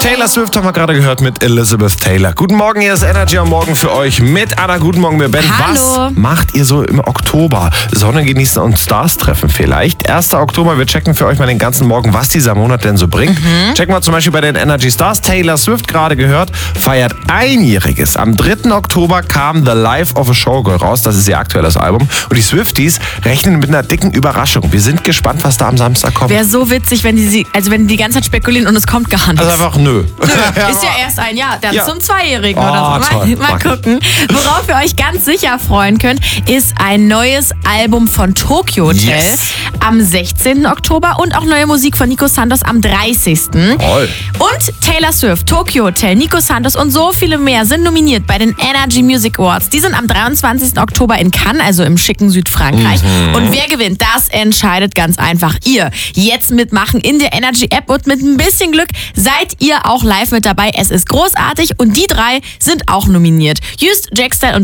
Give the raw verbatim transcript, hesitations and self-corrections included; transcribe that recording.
Taylor Swift haben wir gerade gehört mit Elizabeth Taylor. Guten Morgen, hier ist Energy am Morgen für euch mit Anna. Guten Morgen, mir Ben. Hallo. Was macht ihr so im Oktober? Sonne genießen und Stars treffen vielleicht. erster Oktober, wir checken für euch mal den ganzen Morgen, was dieser Monat denn so bringt. Mhm. Checken wir zum Beispiel bei den Energy Stars. Taylor Swift, gerade gehört, feiert Einjähriges. Am dritten Oktober kam The Life of a Showgirl raus. Das ist ihr aktuelles Album. Und die Swifties rechnen mit einer dicken Überraschung. Wir sind gespannt, was da am Samstag kommt. Wäre so witzig, wenn die, sie, also wenn die die ganze Zeit spekulieren und es kommt gar nichts. Also einfach nö. Nö, ist ja erst ein Jahr, dann ja. zum Zweijährigen Oh, oder so. Mal, mal gucken. Worauf ihr euch ganz sicher freuen könnt, ist ein neues Album von Tokyo Hotel Yes. am sechzehnten Oktober und auch neue Musik von Nico Santos am dreißigsten Toll. Und Taylor Swift, Tokyo Hotel, Nico Santos und so viele mehr sind nominiert bei den Energy Music Awards. Die sind am dreiundzwanzigsten Oktober in Cannes, also im schicken Südfrankreich. Mhm. Und wer gewinnt, das entscheidet ganz einfach ihr. Jetzt mitmachen in der Energy App und mit ein bisschen Glück seid ihr auch live mit dabei. Es ist großartig und die drei sind auch nominiert. Just, Jackstyle und